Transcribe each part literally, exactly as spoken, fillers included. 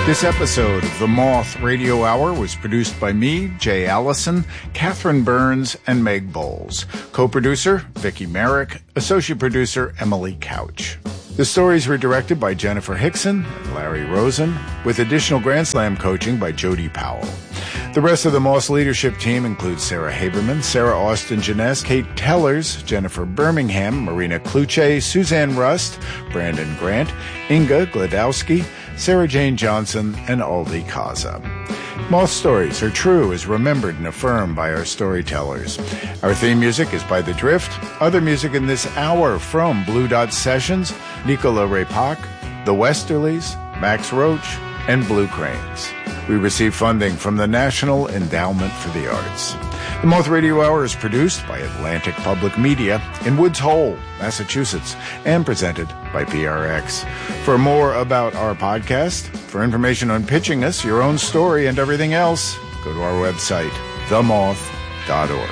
This episode of The Moth Radio Hour was produced by me, Jay Allison, Catherine Burns, and Meg Bowles. Co-producer, Vicki Merrick. Associate producer, Emily Couch. The stories were directed by Jennifer Hickson and Larry Rosen, with additional Grand Slam coaching by Jody Powell. The rest of the Moss leadership team includes Sarah Haberman, Sarah Austin Jeunesse, Kate Tellers, Jennifer Birmingham, Marina Kluche, Suzanne Rust, Brandon Grant, Inga Gladowski, Sarah Jane Johnson, and Aldi Kaza. Moth stories are true as remembered and affirmed by our storytellers. Our theme music is by The Drift. Other music in this hour from Blue Dot Sessions, Nicola Ray-Pak, The Westerlies, Max Roach, and Blue Cranes. We receive funding from the National Endowment for the Arts. The Moth Radio Hour is produced by Atlantic Public Media in Woods Hole, Massachusetts, and presented by P R X. For more about our podcast, for information on pitching us, your own story, and everything else, go to our website, the moth dot org.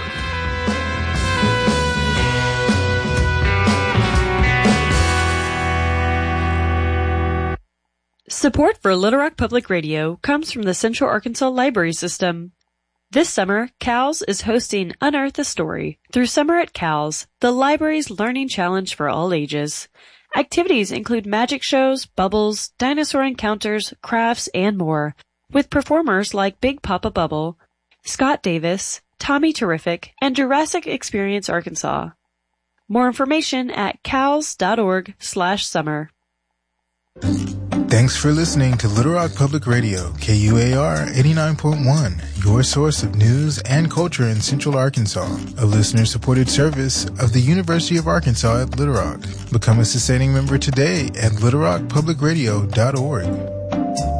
Support for Little Rock Public Radio comes from the Central Arkansas Library System. This summer, C A L S is hosting Unearth a Story through Summer at C A L S, the library's learning challenge for all ages. Activities include magic shows, bubbles, dinosaur encounters, crafts, and more, with performers like Big Papa Bubble, Scott Davis, Tommy Terrific, and Jurassic Experience Arkansas. More information at cals.org slash summer. Thanks for listening to Little Rock Public Radio, K U A R eighty-nine point one, your source of news and culture in Central Arkansas, a listener-supported service of the University of Arkansas at Little Rock. Become a sustaining member today at little rock public radio dot org.